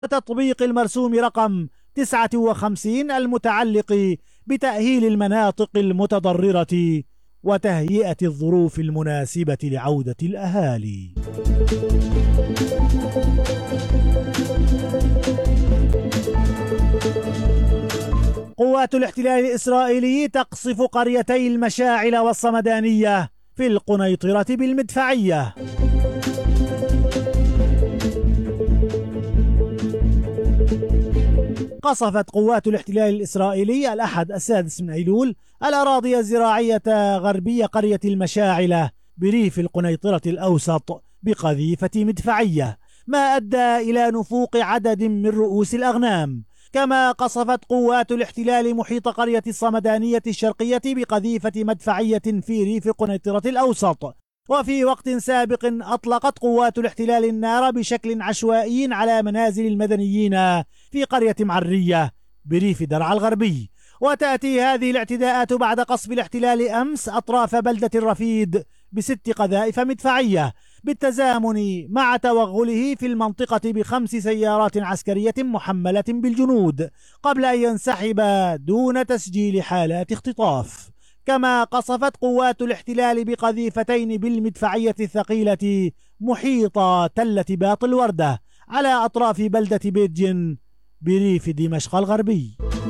وتطبيق المرسوم رقم 59 المتعلق بتأهيل المناطق المتضررة وتهيئة الظروف المناسبة لعودة الأهالي. قوات الاحتلال الإسرائيلي تقصف قريتي المشاعل والصمدانية في القنيطرة بالمدفعية. قصفت قوات الاحتلال الإسرائيلي الأحد 6 أيلول الأراضي الزراعية غربية قرية المشاعلة بريف القنيطرة الأوسط بقذيفة مدفعية، ما أدى إلى نفوق عدد من رؤوس الأغنام. كما قصفت قوات الاحتلال محيط قرية الصمدانية الشرقية بقذيفة مدفعية في ريف القنيطرة الأوسط. وفي وقت سابق أطلقت قوات الاحتلال النار بشكل عشوائي على منازل المدنيين في قرية معرية بريف درعا الغربي. وتأتي هذه الاعتداءات بعد قصف الاحتلال أمس أطراف بلدة الرفيد ب6 قذائف مدفعية، بالتزامن مع توغله في المنطقة ب5 سيارات عسكرية محملة بالجنود قبل أن ينسحب دون تسجيل حالات اختطاف. كما قصفت قوات الاحتلال بقذيفتين بالمدفعية الثقيلة محيط تلة باط الوردة على أطراف بلدة بيت جن بريف دمشق الغربي.